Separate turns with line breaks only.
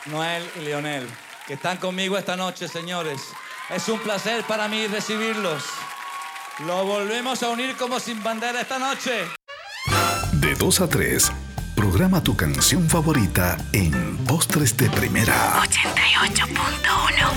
Noel y Leonel, que están conmigo esta noche, señores. Es un placer para mí recibirlos. Lo volvemos a unir como Sin Bandera esta noche.
De 2 a 3, programa tu canción favorita en Postres de Primera.
88.1